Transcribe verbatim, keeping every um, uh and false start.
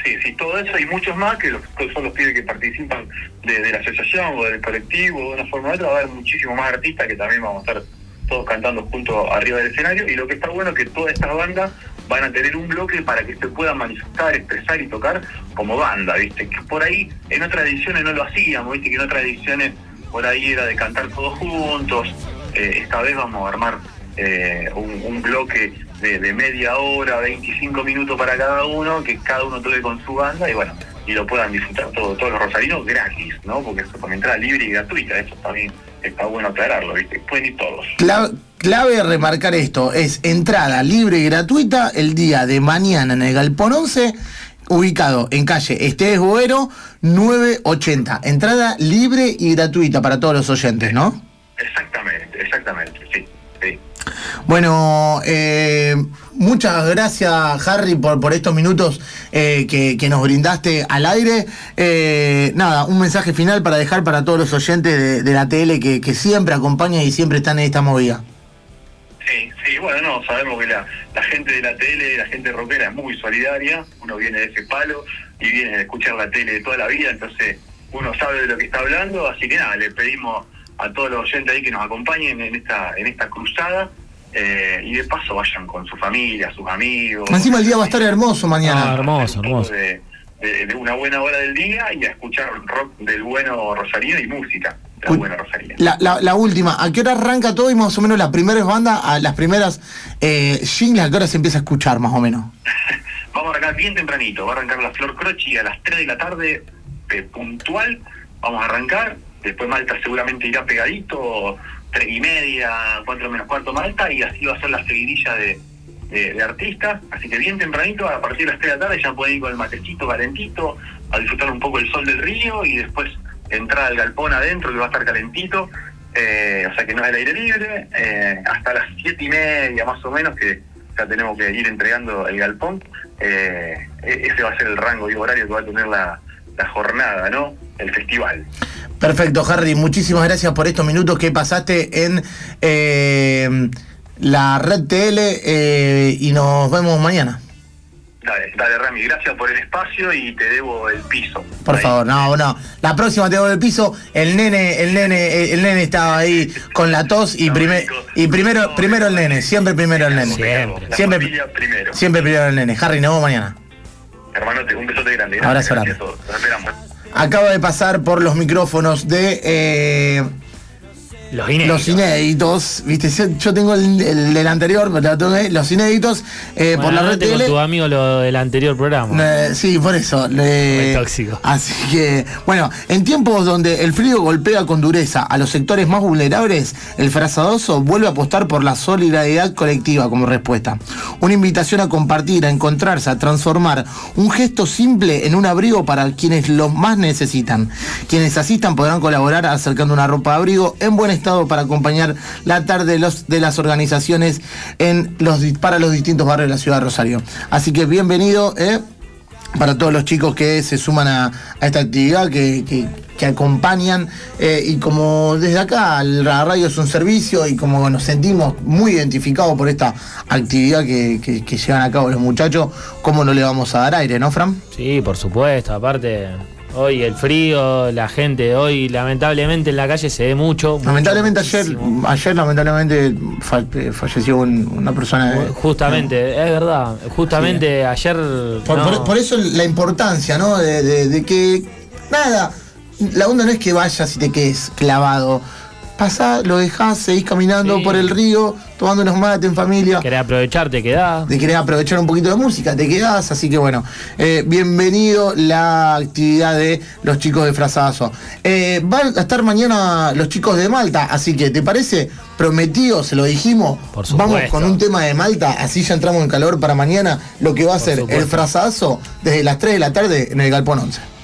sí, sí, todo eso y muchos más que, los, que son los pibes que participan de, de la asociación o del colectivo, de una forma u otra. Va a haber muchísimos más artistas que también vamos a estar todos cantando juntos arriba del escenario, y lo que está bueno es que todas estas bandas van a tener un bloque para que se puedan manifestar, expresar y tocar como banda, ¿viste? Que por ahí en otras ediciones no lo hacíamos, ¿viste? Que en otras ediciones por ahí era de cantar todos juntos. Eh, esta vez vamos a armar eh, un, un bloque de, de media hora, veinticinco minutos para cada uno, que cada uno toque con su banda y bueno, y lo puedan disfrutar todo, todos los rosarinos gratis, ¿no? Porque eso con entrada libre y gratuita, eso también está bueno aclararlo, ¿viste? Pueden ir todos. Clave, clave remarcar esto, es entrada libre y gratuita el día de mañana en el Galpón once, ubicado en calle Esteves Boero nueve ochenta. Entrada libre y gratuita para todos los oyentes, ¿no? Exactamente, exactamente, sí, sí. Bueno, eh, muchas gracias, Harry, por, por estos minutos eh, que, que nos brindaste al aire. Eh, nada, un mensaje final para dejar para todos los oyentes de, de la T L que, que siempre acompañan y siempre están en esta movida. Sí, sí, bueno, no, sabemos que la, la gente de la tele, la gente rockera es muy solidaria, uno viene de ese palo y viene de escuchar la tele de toda la vida, entonces uno sabe de lo que está hablando, así que nada, le pedimos a todos los oyentes ahí que nos acompañen en esta en esta cruzada, eh, y de paso vayan con su familia, sus amigos. Encima el día va a estar hermoso mañana. Ah, hermoso, hermoso. De, de, de una buena hora del día y a escuchar rock del bueno rosarino y música de la buena rosarina. La, la, la última, ¿a qué hora arranca todo y más o menos las primeras bandas, a las primeras eh, jingles, a qué hora se empieza a escuchar más o menos? Vamos a arrancar bien tempranito, va a arrancar la Flor Croci a las tres de la tarde, eh, puntual, vamos a arrancar, después Malta seguramente irá pegadito, tres y media, cuatro menos cuarto Malta, y así va a ser la seguidilla de, de, de artistas, así que bien tempranito, a partir de las tres de la tarde ya pueden ir con el matecito calentito, a disfrutar un poco el sol del río, y después entrar al galpón adentro, que va a estar calentito, eh, o sea que no es el aire libre, eh, hasta las siete y media más o menos, que ya tenemos que ir entregando el galpón, eh, ese va a ser el rango y horario que va a tener la, la jornada, ¿no? El festival. Perfecto, Harry, muchísimas gracias por estos minutos que pasaste en eh, la Red T L, eh, y nos vemos mañana. Dale, dale, Rami, gracias por el espacio y te debo el piso. Por ahí. favor, no, no. La próxima te debo el piso. El nene, el nene, el nene estaba ahí con la tos y, primer, y primero, primero el nene, siempre primero el nene. Siempre. La siempre primero. Siempre primero el nene. Harry, nos vemos mañana. Hermanote, un besote grande. Abrazo grande. Gracias a todos. Nos esperamos. Acaba de pasar por los micrófonos de eh, Los inéditos. Los inéditos, viste, yo tengo el, el del anterior, pero la tengo, los inéditos, eh, bueno, por la red con tele. tu amigo lo del anterior programa. Eh, sí, por eso. Muy tóxico. Así que, bueno, en tiempos donde el frío golpea con dureza a los sectores más vulnerables, el Frazadoso vuelve a apostar por la solidaridad colectiva como respuesta. Una invitación a compartir, a encontrarse, a transformar un gesto simple en un abrigo para quienes lo más necesitan. Quienes asistan podrán colaborar acercando una ropa de abrigo en buen estado para acompañar la tarde de, los, de las organizaciones en los, para los distintos barrios de la ciudad de Rosario. Así que bienvenido eh, para todos los chicos que se suman a, a esta actividad, que, que, que acompañan, eh, y como desde acá la radio es un servicio y como nos sentimos muy identificados por esta actividad que, que, que llevan a cabo los muchachos, ¿cómo no le vamos a dar aire, no, Fran? Sí, por supuesto, aparte... Hoy el frío, la gente, hoy lamentablemente en la calle se ve mucho. Lamentablemente mucho, ayer, ayer lamentablemente falleció un, una persona. De, justamente, no. Es verdad, justamente sí. ayer... Por, no. por, por eso la importancia, ¿no? De, de, de que, nada, la onda no es que vayas y te quedes clavado. Pasás, lo dejás, seguís caminando sí. por el río, tomando unos mates en familia. Querés aprovechar, te quedás. De querés aprovechar un poquito de música, te quedás. Así que bueno, eh, bienvenido la actividad de los chicos de Frazadoso. Eh, van a estar mañana los chicos de Malta, así que, ¿te parece? Prometido, se lo dijimos. Por supuesto. Vamos con un tema de Malta, así ya entramos en calor para mañana, lo que va a ser el Frazadoso desde las tres de la tarde en el Galpón once.